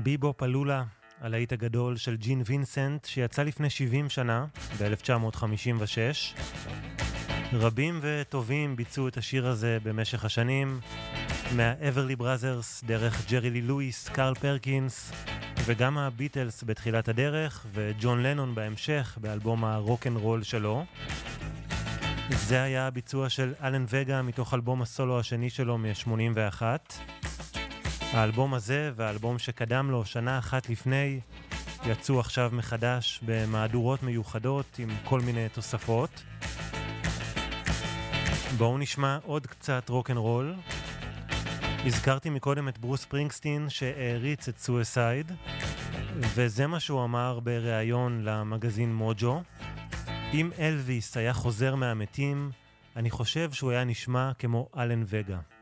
ביבופ פלולה, הלהיט הגדול של ג'ין וינסנט, שיצא לפני 70 שנה, ב-1956. רבים וטובים ביצעו את השיר הזה במשך השנים, מהאברלי בראזרס דרך ג'רי לי לואיס, קארל פרקינס, וגם הביטלס בתחילת הדרך, וג'ון לנון בהמשך, באלבום הרוק'נ'רול שלו. זה היה הביצוע של אלן וגה מתוך אלבום הסולו השני שלו מ-81. האלבום הזה והאלבום שקדם לו שנה אחת לפני יצאו עכשיו מחדש במהדורות מיוחדות עם כל מיני תוספות. בואו נשמע עוד קצת רוק'נ'רול. הזכרתי מקודם את ברוס ספרינגסטין שהעריץ את סואסייד, וזה מה שהוא אמר בריאיון למגזין מוג'ו. אם אלוויס היה חוזר מהמתים, אני חושב שהוא היה נשמע כמו אלן וגה.